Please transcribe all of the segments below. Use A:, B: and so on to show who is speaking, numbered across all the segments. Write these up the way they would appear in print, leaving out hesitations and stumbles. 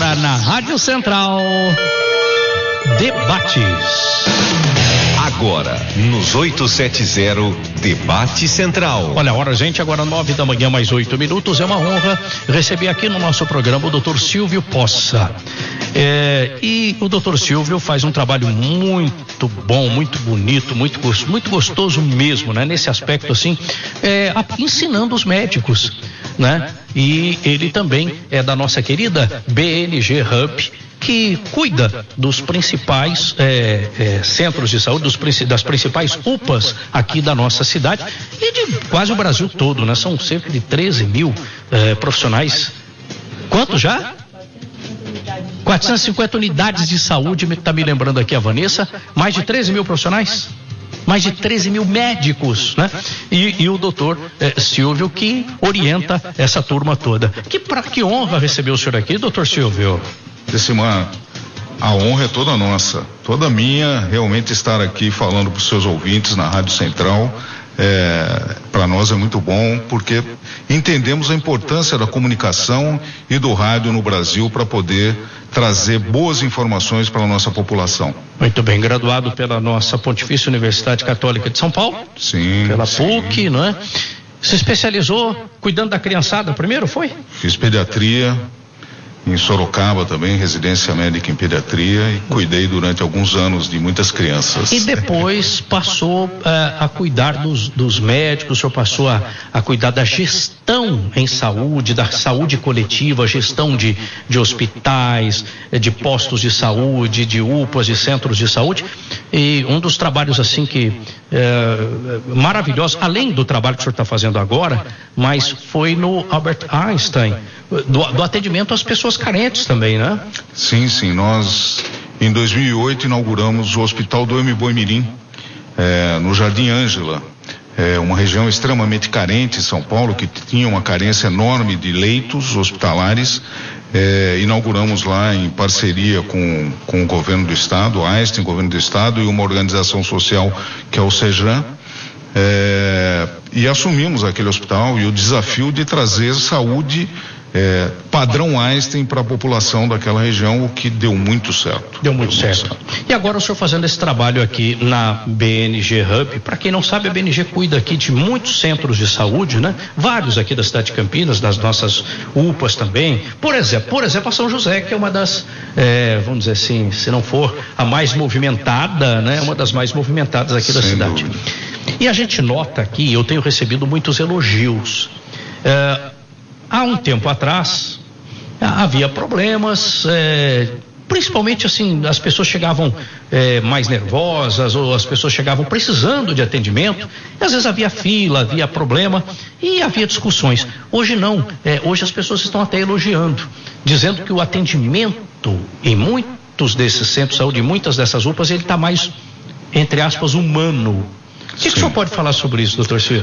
A: agora na Rádio Central, Debates.
B: Agora, nos 870, Debate Central.
A: Olha a hora, gente, agora 9h, mais 8 minutos. É uma honra receber aqui no nosso programa o Dr. Silvio Poça. E o Dr. Silvio faz um trabalho muito bom, muito bonito, muito gostoso mesmo, né? Nesse aspecto, assim, ensinando os médicos, né? E ele também é da nossa querida BNG Hub, que cuida dos principais centros de saúde, das principais UPAs aqui da nossa cidade e de quase o Brasil todo, né? São cerca de 13 mil profissionais. Quanto já? 450 unidades de saúde, tá me lembrando aqui a Vanessa, mais de 13 mil profissionais? Mais de 13 mil médicos, né? E o doutor Silvio, que orienta essa turma toda. Que honra receber o senhor aqui, doutor Silvio.
C: A honra é toda nossa, toda minha, realmente estar aqui falando para os seus ouvintes na Rádio Central. Para nós é muito bom, porque entendemos a importância da comunicação e do rádio no Brasil para poder trazer boas informações para a nossa população.
A: Muito bem, graduado pela nossa Pontifícia Universidade Católica de São Paulo.
C: Sim.
A: Pela PUC, não é? Se especializou cuidando da criançada primeiro, foi?
C: Fiz pediatria em Sorocaba também, residência médica em pediatria, e cuidei durante alguns anos de muitas crianças.
A: E depois passou a cuidar dos médicos, o senhor passou a cuidar da gestão em saúde, da saúde coletiva, gestão de hospitais, de postos de saúde, de UPAs, de centros de saúde. E um dos trabalhos assim que maravilhoso, além do trabalho que o senhor está fazendo agora, mas foi no Albert Einstein, do atendimento às pessoas carentes também, né?
C: Sim, nós em 2008 inauguramos o Hospital do Boi-Mirim, no Jardim Ângela, uma região extremamente carente em São Paulo, que tinha uma carência enorme de leitos hospitalares. Inauguramos lá em parceria com o governo do estado, Einstein, governo do estado, e uma organização social que é o CEJAN, e assumimos aquele hospital e o desafio de trazer saúde padrão Einstein para a população daquela região, o que deu muito certo.
A: Deu muito certo. E agora o senhor fazendo esse trabalho aqui na BNG Hub. Para quem não sabe, a BNG cuida aqui de muitos centros de saúde, né? Vários aqui da cidade de Campinas, das nossas UPAs também. Por exemplo, a São José, que é uma das, vamos dizer assim, se não for a mais movimentada, né? Uma das mais movimentadas aqui da cidade. Dúvida. E a gente nota aqui, eu tenho recebido muitos elogios. Há um tempo atrás havia problemas, principalmente assim, as pessoas chegavam mais nervosas, ou as pessoas chegavam precisando de atendimento, e às vezes havia fila, havia problema e havia discussões. Hoje não, hoje as pessoas estão até elogiando, dizendo que o atendimento em muitos desses centros de saúde, em muitas dessas UPAs, ele está mais, entre aspas, humano. O que o senhor pode falar sobre isso, doutor Silvio?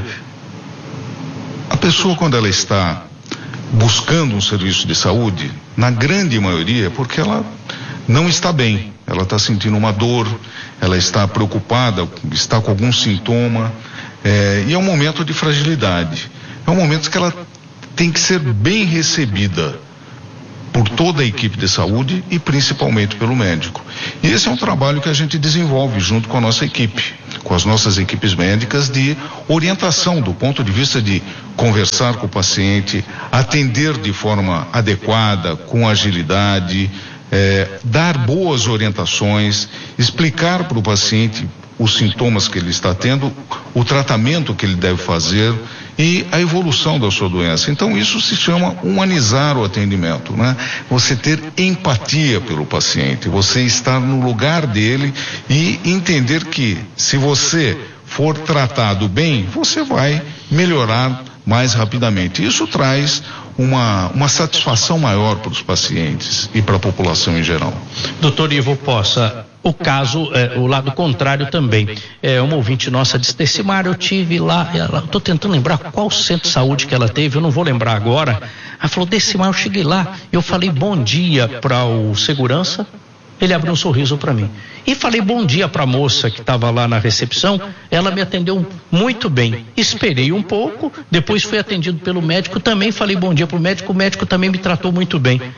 C: A pessoa, quando ela está buscando um serviço de saúde, na grande maioria é porque ela não está bem, ela está sentindo uma dor, ela está preocupada, está com algum sintoma, e é um momento de fragilidade, é um momento que ela tem que ser bem recebida por toda a equipe de saúde e principalmente pelo médico. E esse é um trabalho que a gente desenvolve junto com a nossa equipe, com as nossas equipes médicas, de orientação do ponto de vista de conversar com o paciente, atender de forma adequada, com agilidade, dar boas orientações, explicar para o paciente os sintomas que ele está tendo, o tratamento que ele deve fazer e a evolução da sua doença. Então isso se chama humanizar o atendimento, né? Você ter empatia pelo paciente, você estar no lugar dele e entender que se você for tratado bem, você vai melhorar mais rapidamente. Isso traz uma satisfação maior para os pacientes e para a população em geral.
A: Doutor Ivo Poça, o caso, o lado contrário também. Uma ouvinte nossa disse: Decimar, eu tive lá, estou tentando lembrar qual centro de saúde que ela teve, eu não vou lembrar agora. Ela falou: Decimar, eu cheguei lá, eu falei bom dia para o segurança, ele abriu um sorriso para mim. E falei bom dia para a moça que estava lá na recepção, ela me atendeu muito bem. Esperei um pouco, depois fui atendido pelo médico, também falei bom dia para o médico também me tratou muito bem.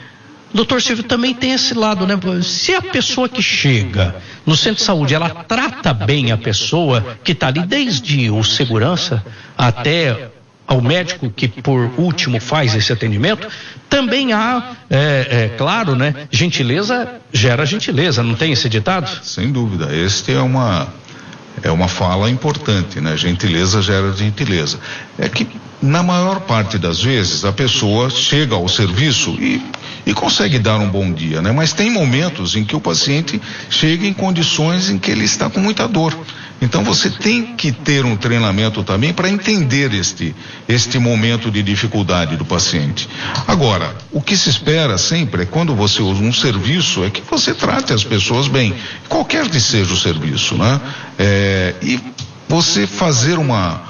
A: Doutor Silvio, também tem esse lado, né? Se a pessoa que chega no centro de saúde, ela trata bem a pessoa que está ali, desde o segurança até ao médico que por último faz esse atendimento, também há, claro, né? Gentileza gera gentileza, não tem esse ditado?
C: Sem dúvida, este é uma fala importante, né? Gentileza gera gentileza. É que na maior parte das vezes a pessoa chega ao serviço e consegue dar um bom dia, né? Mas tem momentos em que o paciente chega em condições em que ele está com muita dor. Então você tem que ter um treinamento também para entender este momento de dificuldade do paciente. Agora, o que se espera sempre é, quando você usa um serviço, é que você trate as pessoas bem, qualquer que seja o serviço, né? E você fazer uma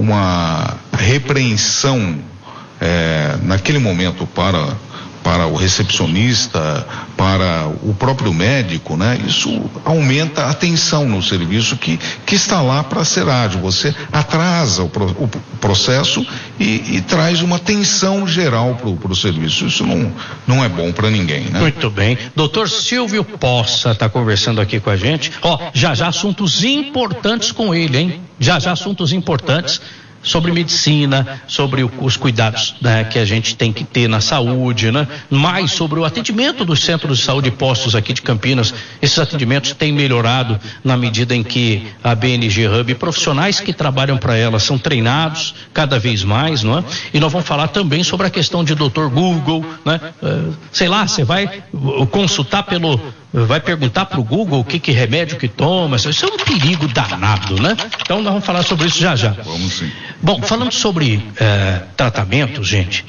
C: repreensão naquele momento para o recepcionista, para o próprio médico, né? Isso aumenta a tensão no serviço que está lá para ser ágil. Você atrasa o processo e traz uma tensão geral para o serviço. Isso não é bom para ninguém, né?
A: Muito bem. Doutor Silvio Poça está conversando aqui com a gente. Já assuntos importantes com ele, hein? Já assuntos importantes sobre medicina, sobre os cuidados, né, que a gente tem que ter na saúde, né? Mais sobre o atendimento dos centros de saúde e postos aqui de Campinas. Esses atendimentos têm melhorado na medida em que a BNG Hub, profissionais que trabalham para ela, são treinados cada vez mais, não é? E nós vamos falar também sobre a questão de Dr. Google, né? Sei lá, você vai consultar vai perguntar para o Google o que remédio que toma. Isso é um perigo danado, né? Então nós vamos falar sobre isso já.
C: Vamos sim.
A: Bom, falando sobre tratamento, gente,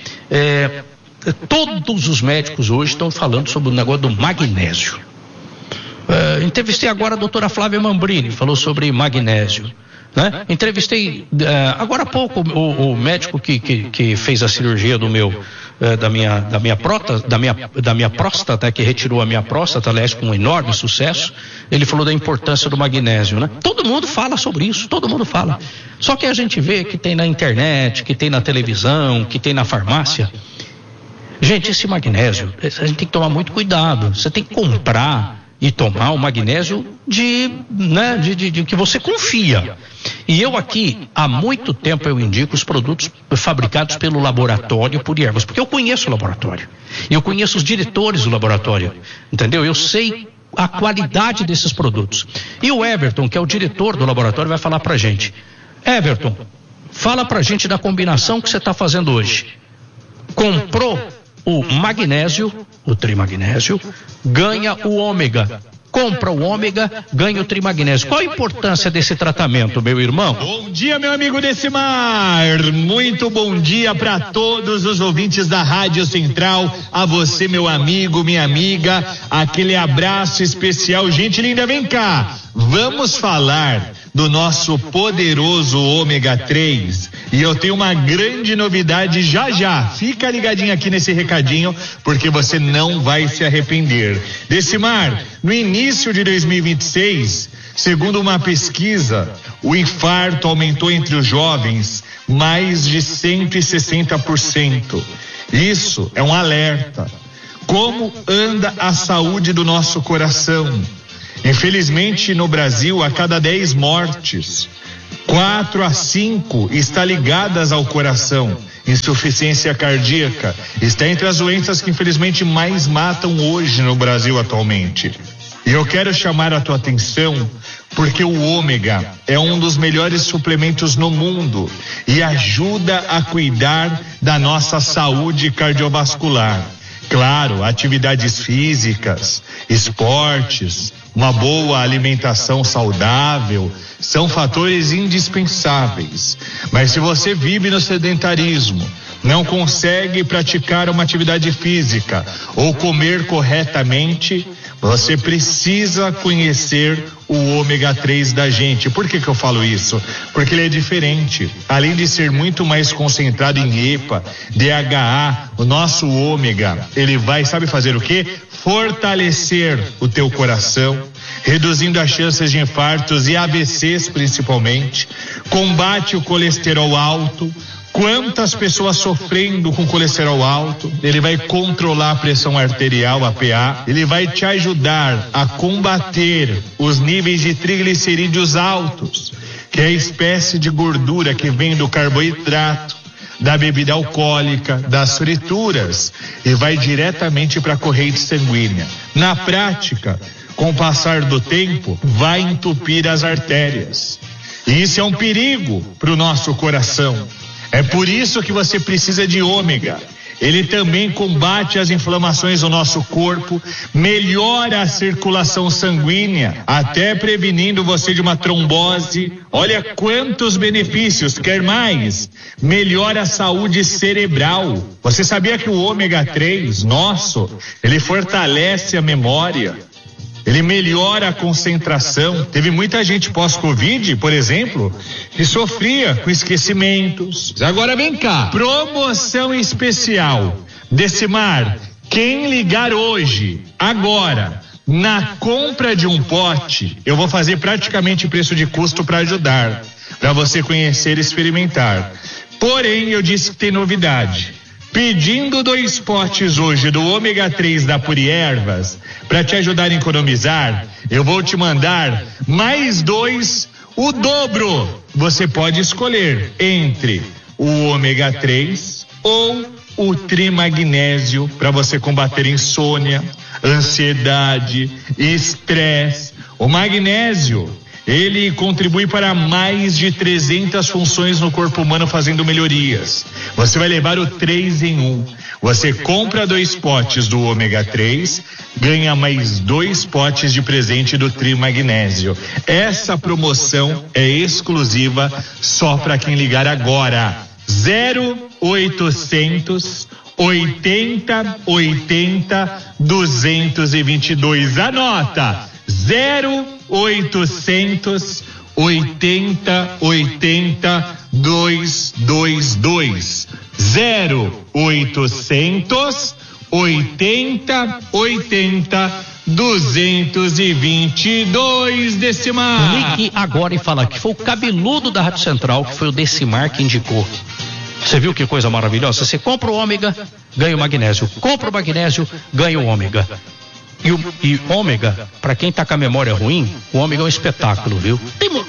A: todos os médicos hoje estão falando sobre o negócio do magnésio. Entrevistei agora a doutora Flávia Mambrini, falou sobre magnésio, né? Entrevistei agora há pouco o médico que fez a cirurgia da minha próstata, que retirou a minha próstata, aliás, com um enorme sucesso. Ele falou da importância do magnésio, né? Todo mundo fala sobre isso, todo mundo fala. Só que a gente vê que tem na internet, que tem na televisão, que tem na farmácia. Gente, esse magnésio, a gente tem que tomar muito cuidado. Você tem que comprar e tomar o magnésio de que você confia. E eu aqui, há muito tempo, eu indico os produtos fabricados pelo laboratório Pura Ervas, porque eu conheço o laboratório, eu conheço os diretores do laboratório, entendeu? Eu sei a qualidade desses produtos. E o Everton, que é o diretor do laboratório, vai falar pra gente. Everton, fala pra gente da combinação que você está fazendo hoje. Comprou o magnésio, o trimagnésio, ganha o ômega. Compra o ômega, ganha o trimagnésio. Qual a importância desse tratamento, meu irmão?
D: Bom dia, meu amigo Decimar. Muito bom dia para todos os ouvintes da Rádio Central. A você, meu amigo, minha amiga. Aquele abraço especial. Gente linda, vem cá. Vamos falar do nosso poderoso ômega 3. E eu tenho uma grande novidade já. Fica ligadinho aqui nesse recadinho, porque você não vai se arrepender. Decimar, no início de 2026, segundo uma pesquisa, o infarto aumentou entre os jovens mais de 160%. Isso é um alerta. Como anda a saúde do nosso coração? Infelizmente, no Brasil, a cada 10 mortes, 4 a 5 está ligadas ao coração. Insuficiência cardíaca está entre as doenças que infelizmente mais matam hoje no Brasil atualmente. E eu quero chamar a tua atenção porque o ômega é um dos melhores suplementos no mundo e ajuda a cuidar da nossa saúde cardiovascular. Claro, atividades físicas, esportes, uma boa alimentação saudável são fatores indispensáveis. Mas se você vive no sedentarismo, não consegue praticar uma atividade física ou comer corretamente, você precisa conhecer o ômega 3 da gente. Por que eu falo isso? Porque ele é diferente. Além de ser muito mais concentrado em EPA, DHA, o nosso ômega, ele vai, sabe fazer o quê? Fortalecer o teu coração, reduzindo as chances de infartos e AVCs principalmente, combate o colesterol alto, quantas pessoas sofrendo com colesterol alto, ele vai controlar a pressão arterial, a PA, ele vai te ajudar a combater os níveis de triglicerídeos altos, que é a espécie de gordura que vem do carboidrato, da bebida alcoólica, das frituras, e vai diretamente para a corrente sanguínea. Na prática, com o passar do tempo, vai entupir as artérias. E isso é um perigo para o nosso coração. É por isso que você precisa de ômega. Ele também combate as inflamações do nosso corpo, melhora a circulação sanguínea, até prevenindo você de uma trombose. Olha quantos benefícios, quer mais? Melhora a saúde cerebral. Você sabia que o ômega 3, nosso, ele fortalece a memória? Ele melhora a concentração. Teve muita gente pós-Covid, por exemplo, que sofria com esquecimentos.
E: Agora vem cá.
D: Promoção especial. Decimar, quem ligar hoje, agora, na compra de um pote, eu vou fazer praticamente preço de custo para ajudar, para você conhecer e experimentar. Porém, eu disse que tem novidade. Pedindo 2 potes hoje do ômega 3 da Puri Ervas, para te ajudar a economizar, eu vou te mandar mais 2, o dobro. Você pode escolher entre o ômega 3 ou o trimagnésio, para você combater insônia, ansiedade, estresse. O magnésio, ele contribui para mais de 300 funções no corpo humano, fazendo melhorias. Você vai levar o 3 em 1. Você compra 2 potes do ômega 3, ganha mais 2 potes de presente do trimagnésio. Essa promoção é exclusiva só para quem ligar agora. 0800 80 80 222. Anota. 0800 80 80 222. 0800 80 80 222. Decimar.
A: Ligue agora e fala que foi o cabeludo da Rádio Central, que foi o Decimar que indicou. Você viu que coisa maravilhosa? Você compra o ômega, ganha o magnésio. Compra o magnésio, ganha o ômega. E ômega, para quem tá com a memória ruim, o ômega é um espetáculo, viu?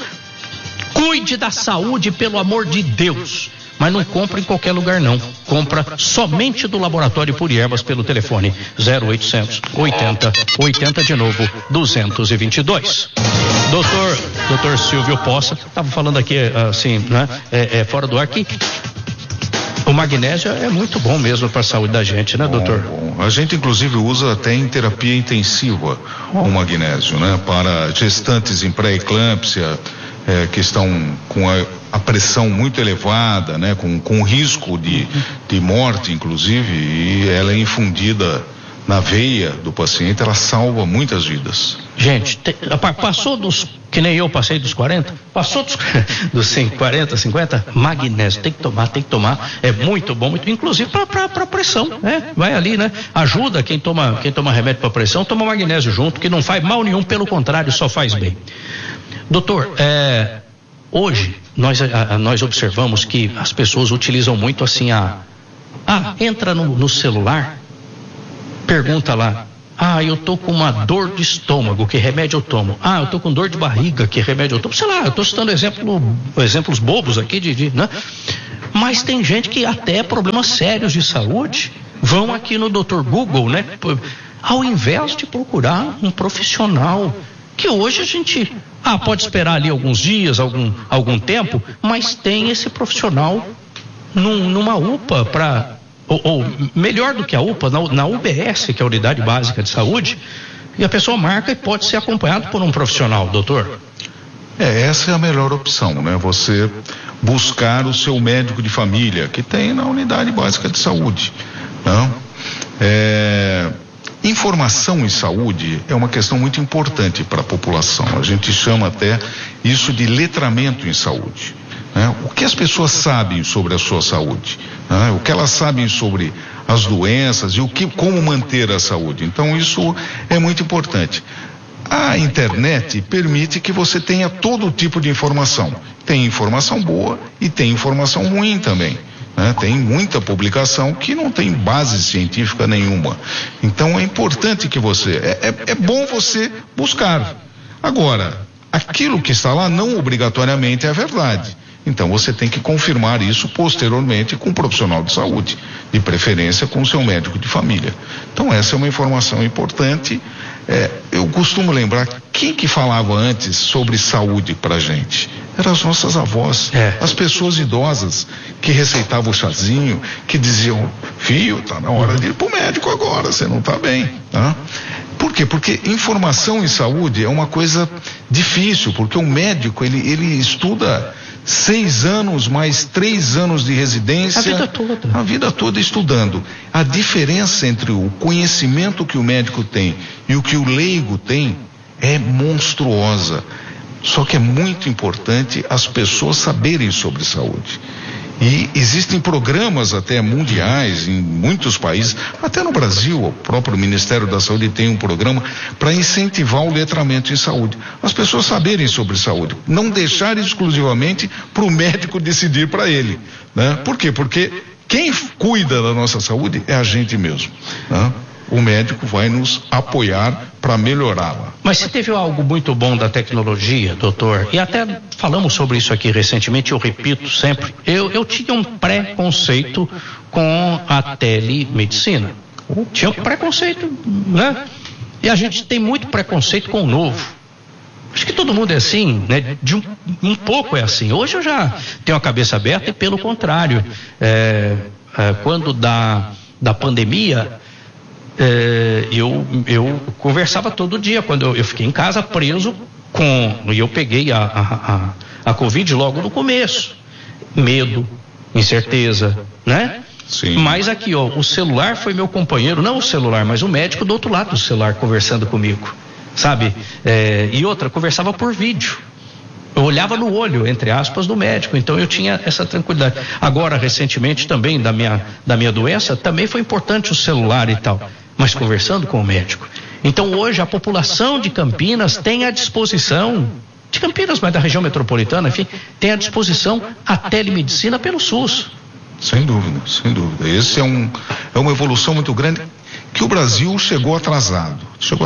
A: Cuide da saúde, pelo amor de Deus. Mas não compra em qualquer lugar, não. Compra somente do Laboratório Puri Ervas pelo telefone 0800 80 80 de novo 222. Doutor Silvio Poça estava falando aqui assim, né? Fora do ar que o magnésio é muito bom mesmo para a saúde da gente, né, doutor?
C: Bom. A gente inclusive usa até em terapia intensiva o magnésio, né? Para gestantes em pré-eclâmpsia, que estão com a pressão muito elevada, né? Com risco de morte, inclusive, e ela é infundida na veia do paciente, ela salva muitas vidas.
A: Gente, passou dos, que nem eu passei dos 40, passou dos 40, 50, magnésio, tem que tomar, é muito bom, inclusive para pressão, né? Vai ali, né? Ajuda quem toma remédio para pressão, toma magnésio junto, que não faz mal nenhum, pelo contrário, só faz bem. Doutor, hoje nós observamos que as pessoas utilizam muito assim entra no celular, pergunta lá, eu tô com uma dor de estômago, que remédio eu tomo? Eu tô com dor de barriga, que remédio eu tomo? Sei lá, eu tô citando exemplos bobos aqui né? Mas tem gente que até problemas sérios de saúde vão aqui no Dr. Google, né? Ao invés de procurar um profissional, que hoje a gente pode esperar ali alguns dias, algum tempo, mas tem esse profissional numa UPA ou melhor do que a UPA, na UBS, que é a Unidade Básica de Saúde, e a pessoa marca e pode ser acompanhado por um profissional, doutor.
C: Essa é a melhor opção, né? Você buscar o seu médico de família, que tem na Unidade Básica de Saúde, não? Informação em saúde é uma questão muito importante para a população. A gente chama até isso de letramento em saúde. O que as pessoas sabem sobre a sua saúde, o que elas sabem sobre as doenças e como manter a saúde. Então isso é muito importante. A internet permite que você tenha todo tipo de informação. Tem informação boa e tem informação ruim também. né? Tem muita publicação que não tem base científica nenhuma. Então é importante que é bom você buscar. Agora, aquilo que está lá não obrigatoriamente é verdade. Então você tem que confirmar isso posteriormente com um profissional de saúde, de preferência com o seu médico de família. Então essa é uma informação importante. Eu costumo lembrar, quem que falava antes sobre saúde pra gente? Eram as nossas avós, as pessoas idosas que receitavam o chazinho, que diziam, filho, tá na hora de ir pro médico agora, você não tá bem, tá? Por quê? Porque informação em saúde é uma coisa difícil, porque o médico, ele estuda 6 anos mais 3 anos de residência. A vida toda estudando. A diferença entre o conhecimento que o médico tem e o que o leigo tem é monstruosa. Só que é muito importante as pessoas saberem sobre saúde. E existem programas até mundiais em muitos países, até no Brasil, o próprio Ministério da Saúde tem um programa para incentivar o letramento em saúde. As pessoas saberem sobre saúde, não deixar exclusivamente para o médico decidir para ele, né? Por quê? Porque quem cuida da nossa saúde é a gente mesmo, né? O médico vai nos apoiar para melhorá-la.
A: Mas se teve algo muito bom da tecnologia, doutor, e até falamos sobre isso aqui recentemente, eu repito sempre, eu tinha um preconceito com a telemedicina. Tinha um preconceito, né? E a gente tem muito preconceito com o novo. Acho que todo mundo é assim, né? De um pouco é assim. Hoje eu já tenho a cabeça aberta e pelo contrário, quando da pandemia, eu conversava todo dia, quando eu fiquei em casa preso e eu peguei a Covid logo no começo. Medo, incerteza, né?
C: Sim.
A: Mas aqui, ó, o celular foi meu companheiro, não o celular, mas o médico do outro lado do celular conversando comigo, sabe? E outra, conversava por vídeo. Eu olhava no olho, entre aspas, do médico, então eu tinha essa tranquilidade. Agora, recentemente também, da minha doença, também foi importante o celular e tal, mas conversando com o médico. Então hoje a população de Campinas tem à disposição, de Campinas, mas da região metropolitana, enfim, tem à disposição a telemedicina pelo SUS.
C: Sem dúvida, sem dúvida. Esse é uma evolução muito grande que o Brasil chegou atrasado.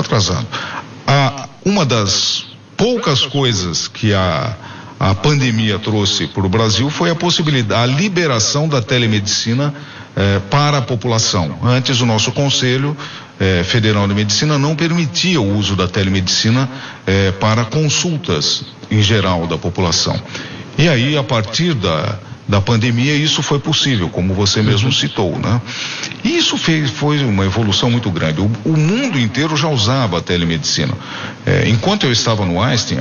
C: Uma das poucas coisas que a pandemia trouxe para o Brasil foi a possibilidade, a liberação da telemedicina para a população. Antes o nosso Conselho Federal de Medicina não permitia o uso da telemedicina para consultas em geral da população. E aí, a partir da pandemia, isso foi possível, como você mesmo citou, né? E isso foi uma evolução muito grande. O mundo inteiro já usava a telemedicina. Enquanto eu estava no Einstein,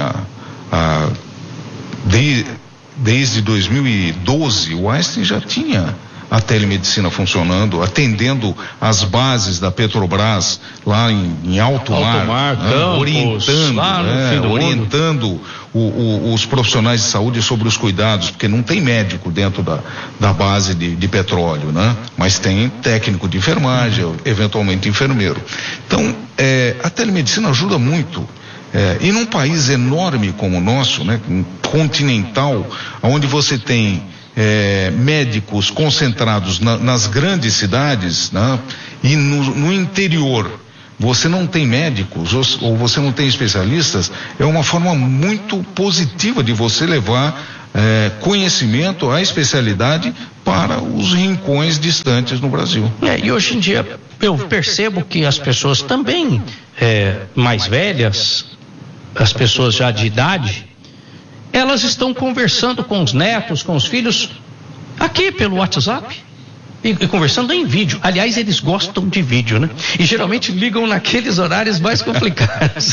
C: desde 2012, o Einstein já tinha a telemedicina funcionando, atendendo as bases da Petrobras lá em alto mar,
A: Campos,
C: orientando os profissionais de saúde sobre os cuidados, porque não tem médico dentro da base de petróleo, né? Mas tem técnico de enfermagem, eventualmente enfermeiro. Então, a telemedicina ajuda muito. E num país enorme como o nosso, né, continental, onde você tem médicos concentrados nas grandes cidades, né, e no interior você não tem médicos ou você não tem especialistas, é uma forma muito positiva de você levar conhecimento, a especialidade para os rincões distantes no Brasil.
A: E hoje em dia eu percebo que as pessoas também mais velhas, as pessoas já de idade, elas estão conversando com os netos, com os filhos, aqui pelo WhatsApp, e conversando em vídeo. Aliás, eles gostam de vídeo, né? E geralmente ligam naqueles horários mais complicados.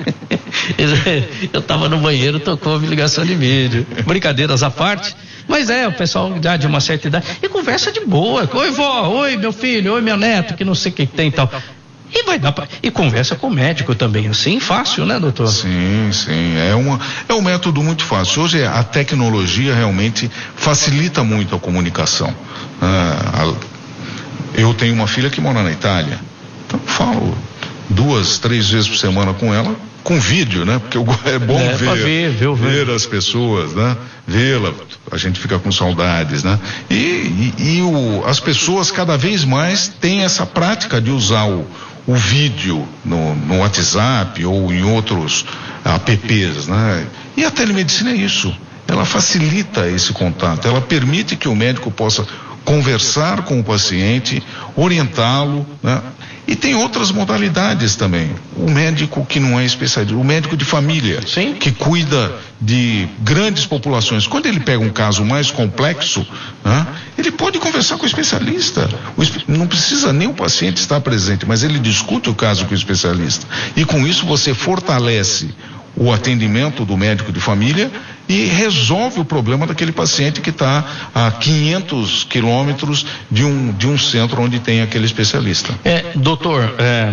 A: Eu estava no banheiro, tocou a ligação de vídeo. Brincadeiras à parte, mas o pessoal já de uma certa idade, e conversa de boa. Oi, vó, oi, meu filho, oi, meu neto, que não sei o que tem e tal. E vai dar e conversa com o médico também, assim, fácil, né, doutor?
C: Sim, é um método muito fácil. Hoje a tecnologia realmente facilita muito a comunicação. Eu tenho uma filha que mora na Itália, então falo 2, 3 vezes por semana com ela, com vídeo, né? Porque é bom ver as pessoas, né? Vê-la, a gente fica com saudades, né? As pessoas cada vez mais têm essa prática de usar o vídeo no WhatsApp ou em outros apps, né? E a telemedicina é isso. Ela facilita esse contato, ela permite que o médico possa conversar com o paciente, orientá-lo, né? E tem outras modalidades também. O médico que não é especialista, o médico de família,
A: sim,
C: que cuida de grandes populações. Quando ele pega um caso mais complexo, né, ele pode conversar com o especialista. Não precisa nem o paciente estar presente, mas ele discute o caso com o especialista. E com isso você fortalece o atendimento do médico de família e resolve o problema daquele paciente que está a 500 quilômetros de um centro onde tem aquele especialista.
A: Doutor,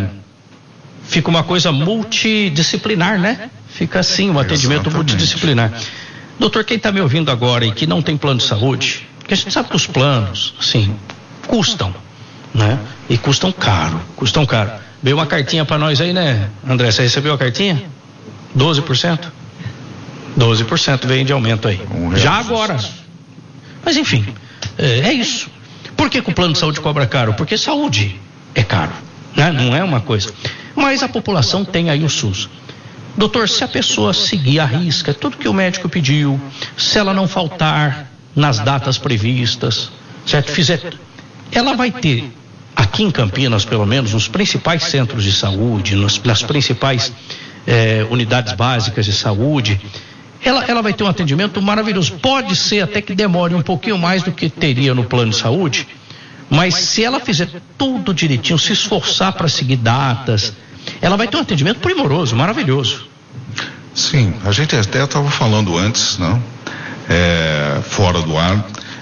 A: fica uma coisa multidisciplinar, né? Fica assim um atendimento multidisciplinar. Doutor, quem está me ouvindo agora e que não tem plano de saúde, porque a gente sabe que os planos, assim, custam, né? E custam caro. Veio uma cartinha para nós aí, né, André? Você recebeu a cartinha? 12%? 12% vem de aumento aí. Já agora. Mas enfim, é isso. Por que o plano de saúde cobra caro? Porque saúde é caro, né? Não é uma coisa. Mas a população tem aí o SUS. Doutor, se a pessoa seguir à risca tudo que o médico pediu, se ela não faltar nas datas previstas, certo? Ela vai ter, aqui em Campinas pelo menos, nos principais centros de saúde, nas principais unidades básicas de saúde, ela vai ter um atendimento maravilhoso. Pode ser até que demore um pouquinho mais do que teria no plano de saúde, mas se ela fizer tudo direitinho, se esforçar para seguir datas, ela vai ter um atendimento primoroso, maravilhoso.
C: Sim, a gente até estava falando antes, não? Fora do ar,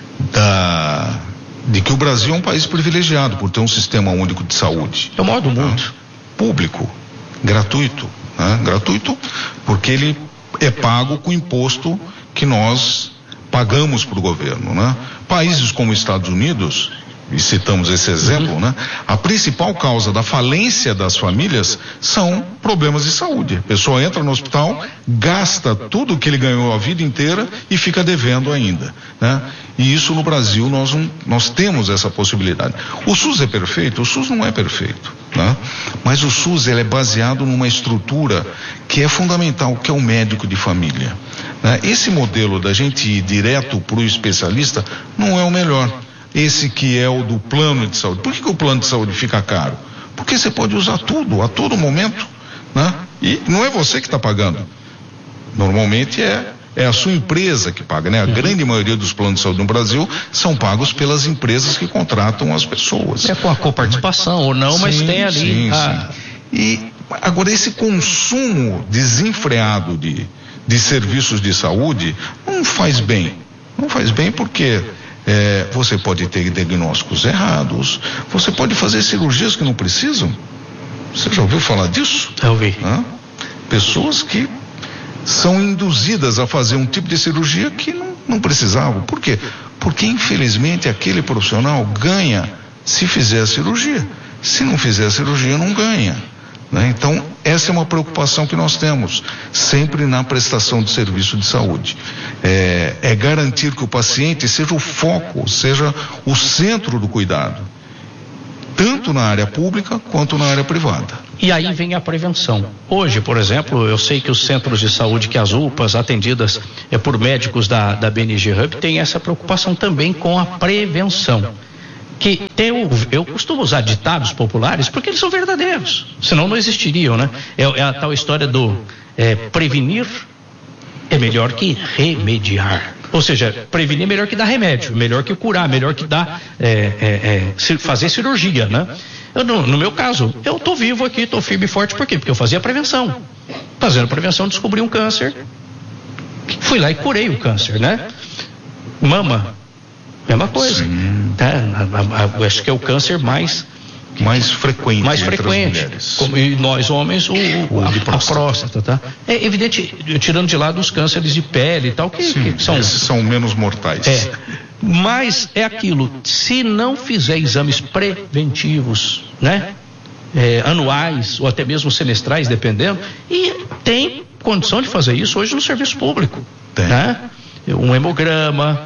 C: de que o Brasil é um país privilegiado por ter um sistema único de saúde.
A: É o maior do mundo.
C: Público, gratuito. Né? Gratuito porque ele é pago com o imposto que nós pagamos para o governo, né? Países como os Estados Unidos, e citamos esse exemplo, né? A principal causa da falência das famílias são problemas de saúde. A pessoa entra no hospital, gasta tudo que ele ganhou a vida inteira e fica devendo ainda, né? E isso no Brasil nós temos essa possibilidade. O SUS é perfeito? O SUS não é perfeito, né? Mas o SUS ele é baseado numa estrutura que é fundamental, que é o médico de família, né? Esse modelo da gente ir direto para o especialista não é o melhor. Esse que é o do plano de saúde. Por que o plano de saúde fica caro? Porque você pode usar tudo, a todo momento, né? E não é você que está pagando. Normalmente é a sua empresa que paga, né? A grande maioria dos planos de saúde no Brasil são pagos pelas empresas que contratam as pessoas.
A: Com a coparticipação ou não, mas tem ali.
C: Sim. E agora esse consumo desenfreado de serviços de saúde não faz bem. Não faz bem porque você pode ter diagnósticos errados, você pode fazer cirurgias que não precisam. Você já ouviu falar disso?
A: Eu ouvi.
C: Pessoas que são induzidas a fazer um tipo de cirurgia que não precisavam. Por quê? Porque infelizmente aquele profissional ganha se fizer a cirurgia. Se não fizer a cirurgia, não ganha, né? Então essa é uma preocupação que nós temos sempre na prestação de serviço de saúde. É garantir que o paciente seja o foco, seja o centro do cuidado, tanto na área pública quanto na área privada.
A: E aí vem a prevenção. Hoje, por exemplo, eu sei que os centros de saúde, que as UPAs atendidas por médicos da BNG Hub, têm essa preocupação também com a prevenção. Que eu costumo usar ditados populares porque eles são verdadeiros, senão não existiriam, né? É a tal história do prevenir é melhor que remediar. Ou seja, prevenir é melhor que dar remédio, melhor que curar, melhor que dar fazer cirurgia, né? No meu caso, eu tô vivo aqui, tô firme e forte, por quê? Porque eu fazia prevenção. Fazendo prevenção, descobri um câncer, fui lá e curei o câncer, né? Mama, mesma coisa. Acho que é o câncer mais
C: frequente.
A: Mais frequente. E nós homens, a próstata, tá? É evidente, tirando de lado os cânceres de pele e tal, que
C: são menos mortais.
A: Mas é aquilo, se não fizer exames preventivos, né? anuais ou até mesmo semestrais, dependendo, e tem condição de fazer isso hoje no serviço público, né? Um hemograma,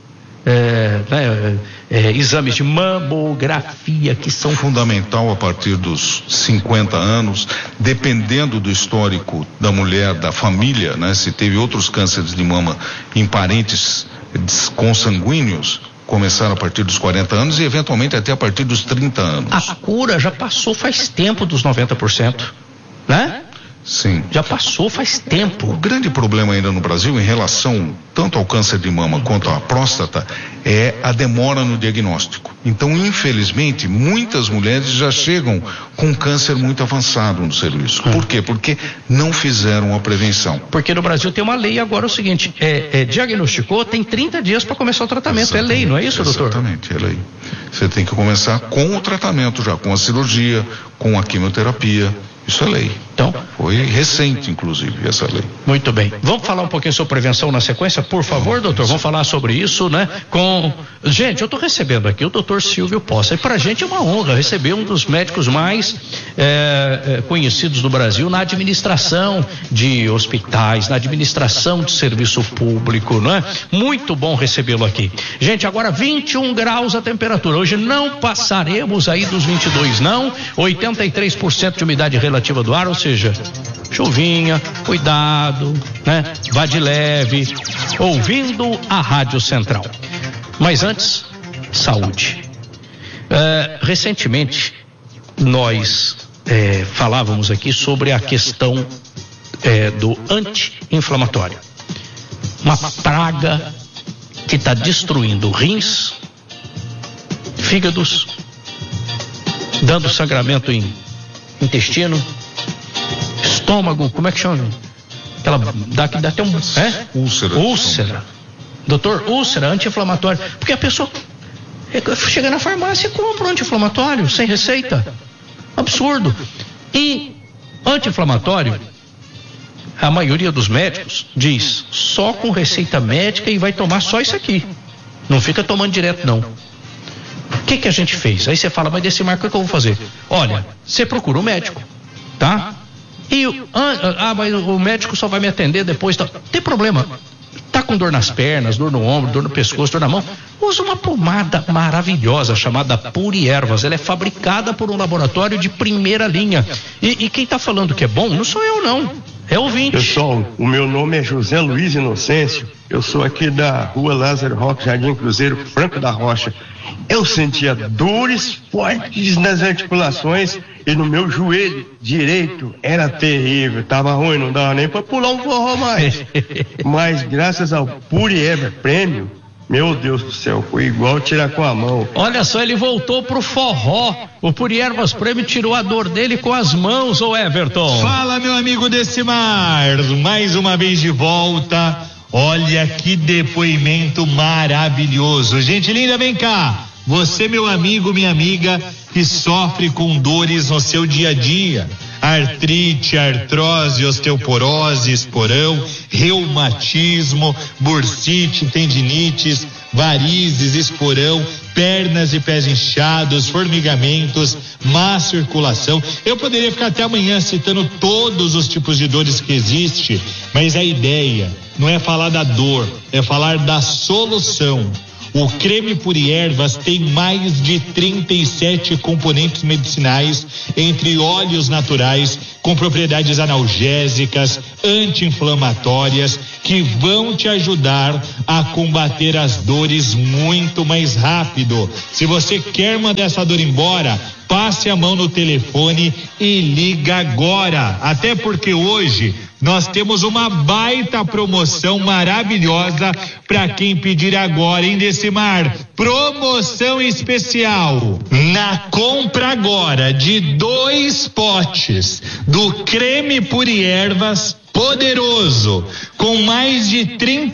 A: exames de mamografia, que são
C: fundamental a partir dos 50 anos, dependendo do histórico da mulher, da família, né? Se teve outros cânceres de mama em parentes consanguíneos, começaram a partir dos 40 anos e eventualmente até a partir dos 30 anos.
A: A cura já passou faz tempo dos 90%, né?
C: Sim.
A: Já passou faz tempo.
C: O grande problema ainda no Brasil em relação tanto ao câncer de mama quanto à próstata é a demora no diagnóstico. Então, infelizmente, muitas mulheres já chegam com câncer muito avançado no serviço. Por quê? Porque não fizeram a prevenção.
A: Porque no Brasil tem uma lei agora, o seguinte, diagnosticou, tem 30 dias para começar o tratamento.
C: Exatamente,
A: é lei, não é isso, doutor?
C: Exatamente, é lei. Você tem que começar com o tratamento já, com a cirurgia, com a quimioterapia. Isso é lei.
A: Então,
C: foi recente, inclusive, essa lei.
A: Muito bem. Vamos falar um pouquinho sobre prevenção na sequência, por favor, doutor? Vamos falar sobre isso, né? Gente, eu estou recebendo aqui o doutor Silvio Poça. E pra gente é uma honra receber um dos médicos mais conhecidos do Brasil na administração de hospitais, na administração de serviço público, né? Muito bom recebê-lo aqui. Gente, agora 21 graus a temperatura. Hoje não passaremos aí dos 22, não. 83% de umidade relativa do ar, ou seja, chuvinha, cuidado, né? Vá de leve, ouvindo a Rádio Central. Mas antes, saúde. Recentemente, nós falávamos aqui sobre a questão do anti-inflamatório. Uma praga que está destruindo rins, fígados, dando sangramento em intestino, estômago, como é que chama? Aquela dá até um úlcera. Doutor, úlcera, anti-inflamatório. Porque a pessoa chega na farmácia e compra um anti-inflamatório sem receita. Absurdo. E anti-inflamatório, a maioria dos médicos diz só com receita médica e vai tomar só isso aqui. Não fica tomando direto, não. O que a gente fez? Aí você fala, mas desse marco o que eu vou fazer? Olha, você procura um médico, tá? E mas o médico só vai me atender depois. Tá? Tem problema. Tá com dor nas pernas, dor no ombro, dor no pescoço, dor na mão? Usa uma pomada maravilhosa chamada Puri Ervas. Ela é fabricada por um laboratório de primeira linha. E quem tá falando que é bom não sou eu, não. É ouvinte.
E: Pessoal, o meu nome é José Luiz Inocêncio. Eu sou aqui da Rua Lázaro Roque, Jardim Cruzeiro, Franco da Rocha. Eu sentia dores fortes nas articulações e no meu joelho direito era terrível, tava ruim, não dava nem para pular um forró mais. Mas graças ao Puri Ervas Premium, meu Deus do céu, foi igual tirar com a mão.
A: Olha só, ele voltou pro forró. O Puri Ervas Premium tirou a dor dele com as mãos, ô Everton.
D: Fala, meu amigo Decimar, mais uma vez de volta. Olha que depoimento maravilhoso. Gente linda, vem cá. Você, meu amigo, minha amiga, que sofre com dores no seu dia a dia. Artrite, artrose, osteoporose, esporão, reumatismo, bursite, tendinites, varizes, esporão, pernas e pés inchados, formigamentos, má circulação. Eu poderia ficar até amanhã citando todos os tipos de dores que existem, mas a ideia não é falar da dor, é falar da solução. O creme Puri Ervas tem mais de 37 componentes medicinais, entre óleos naturais, com propriedades analgésicas, anti-inflamatórias, que vão te ajudar a combater as dores muito mais rápido. Se você quer mandar essa dor embora, passe a mão no telefone e liga agora. Até porque hoje nós temos uma baita promoção maravilhosa para quem pedir agora, hein, Decimar? Promoção especial. Na compra agora de 2 potes do creme Puri Ervas poderoso, com mais de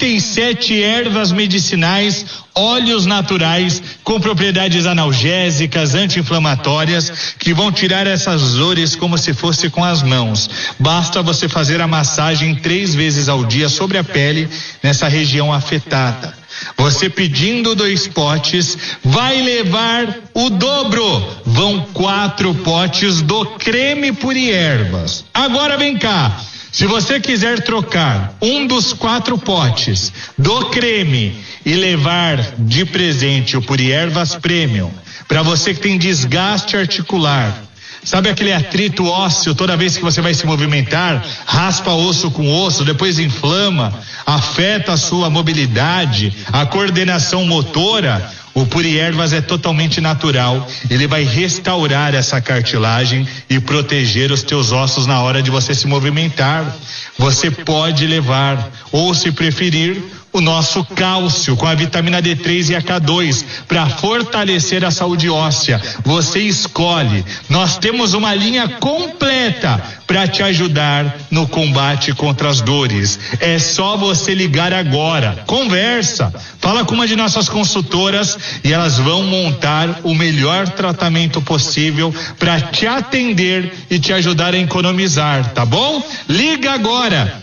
D: 37 ervas medicinais, óleos naturais, com propriedades analgésicas, anti-inflamatórias, que vão tirar essas dores como se fosse com as mãos. Basta você fazer a massagem 3 vezes ao dia sobre a pele, nessa região afetada. Você pedindo 2 potes, vai levar o dobro. Vão 4 potes do creme Puri Ervas. Agora vem cá. Se você quiser trocar um dos 4 potes do creme e levar de presente o Puri Ervas Premium, para você que tem desgaste articular, sabe aquele atrito ósseo, toda vez que você vai se movimentar, raspa osso com osso, depois inflama, afeta a sua mobilidade, a coordenação motora? O Puri Ervas é totalmente natural, ele vai restaurar essa cartilagem e proteger os teus ossos na hora de você se movimentar. Você pode levar, ou se preferir, o nosso cálcio com a vitamina D3 e a K2 para fortalecer a saúde óssea. Você escolhe. Nós temos uma linha completa para te ajudar no combate contra as dores. É só você ligar agora. Conversa. Fala com uma de nossas consultoras e elas vão montar o melhor tratamento possível para te atender e te ajudar a economizar, tá bom? Liga agora.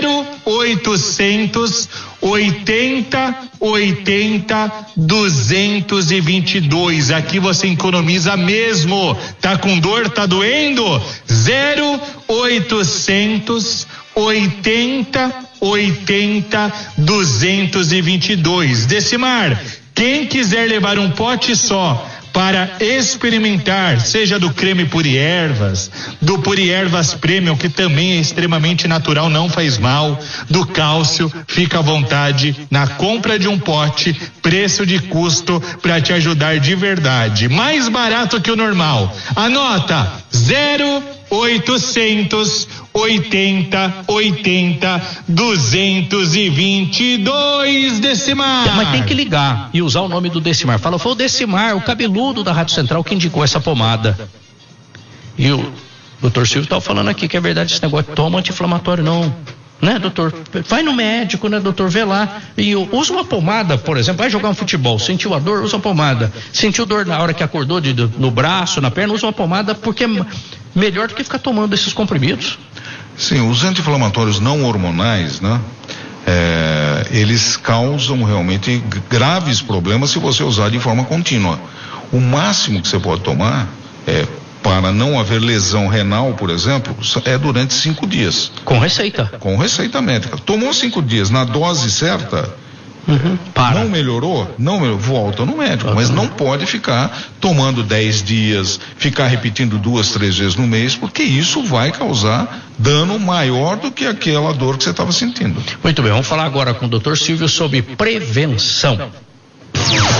D: 0800 80 222. Aqui você economiza mesmo. Tá com dor? Tá doendo? 0800 80 222. Decimar, quem quiser levar um pote só para experimentar, seja do creme Puri Ervas, do Puri Ervas Premium, que também é extremamente natural, não faz mal, do cálcio, fica à vontade na compra de um pote, preço de custo para te ajudar de verdade, mais barato que o normal. Anota, 0800 80 222. Decimar.
A: Mas tem que ligar e usar o nome do Decimar. Fala, foi o Decimar, o cabeludo da Rádio Central, que indicou essa pomada. E o doutor Silvio estava falando aqui que é verdade esse negócio, toma anti-inflamatório não, né, doutor? Vai no médico, né, doutor? Vê lá e usa uma pomada, por exemplo, vai jogar um futebol, sentiu a dor, usa uma pomada. Sentiu dor na hora que acordou no braço, na perna, usa uma pomada, porque é melhor do que ficar tomando esses comprimidos.
C: Sim, os anti-inflamatórios não hormonais, né? Eles causam realmente graves problemas se você usar de forma contínua. O máximo que você pode tomar para não haver lesão renal, por exemplo, é durante 5 dias.
A: Com receita?
C: Com receita médica. Tomou 5 dias na dose certa, não melhorou, volta no médico, mas não pode ficar tomando 10 dias, ficar repetindo 2, 3 vezes no mês, porque isso vai causar dano maior do que aquela dor que você estava sentindo.
A: Muito bem, vamos falar agora com o Dr. Silvio sobre prevenção.